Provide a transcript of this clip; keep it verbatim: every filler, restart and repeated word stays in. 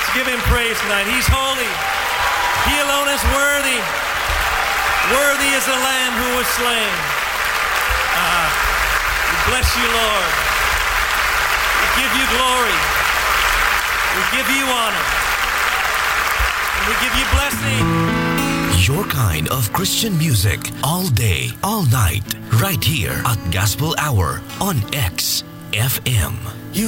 give him praise tonight. He's holy. He alone is worthy. Worthy is the Lamb who was slain. Ah, we bless you, Lord. We give you glory. We give you honor. And we give you blessing. Your kind of Christian music all day, all night, right here at Gospel Hour on X F M. You